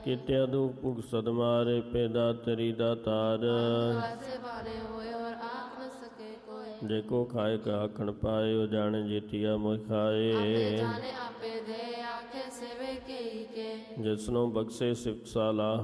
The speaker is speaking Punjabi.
ਕੀਤਿਆ ਦੁਖ ਭੁਖ ਸਦਮਾਰੇ ਪੈਦਾ ਤੇਰੀ ਦਾਤਾਰ। ਕਾਸੇ ਬਾਰੇ ਹੋਏ ਔਰ ਆਖ ਨ ਸਕੇ ਕੋਈ। ਜੇ ਕੋ ਖਾਏ ਕਾ ਆਖਣ ਪਾਏ, ਉਹ ਜਾਣੇ ਜੀਤੀਆ ਮੋਇ ਖਾਏ। ਆਪੇ ਜਾਣੇ ਆਪੇ ਦੇ ਆਖੇ ਸੇਵੇ ਕੇ। ਜਿਸਨੂੰ ਬਖਸ਼ੇ ਸਿਫਤ ਸਲਾਹ